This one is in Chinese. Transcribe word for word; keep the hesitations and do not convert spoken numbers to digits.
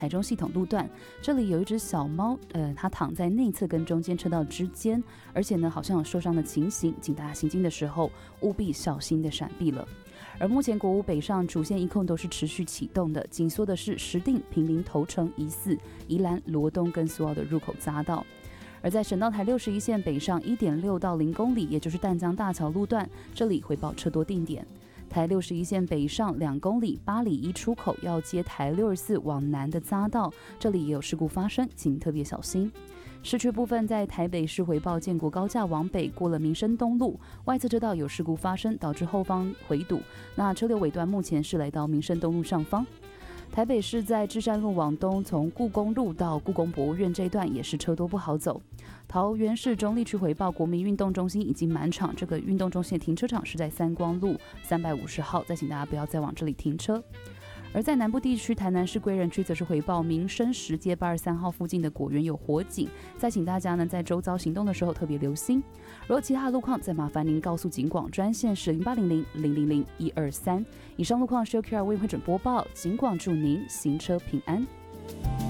台中系统路段，这里有一只小猫，呃，它躺在内侧跟中间车道之间，而且呢，好像有受伤的情形，请大家行经的时候务必小心的闪避了。而目前国五北上主线一控都是持续启动的，紧缩的是石碇、平林、头城、宜四、宜兰、罗东跟苏澳的入口匝道。而在省道台六十一线北上 一点六到零公里，也就是淡江大桥路段，这里回报车多定点。台六十一线北上两公里，八里一出口要接台六十四往南的匝道，这里也有事故发生，请特别小心。市区部分在台北市回报建国高架往北过了民生东路，外侧车道有事故发生，导致后方回堵，那车流尾段目前是来到民生东路上方。台北市在至善路往东，从故宫路到故宫博物院这一段也是车多不好走。桃园市中坜区回报国民运动中心已经满场，这个运动中心的停车场是在三光路三百五十号，再请大家不要再往这里停车。而在南部地区，台南市归仁区则是回报民生十街八十三号附近的果园有火警，再请大家呢在周遭行动的时候特别留心。如果其他路况，再麻烦您告诉警广专线是零八零零零零零一二三。以上路况是由 Q R 为会诊播报，警广祝您行车平安。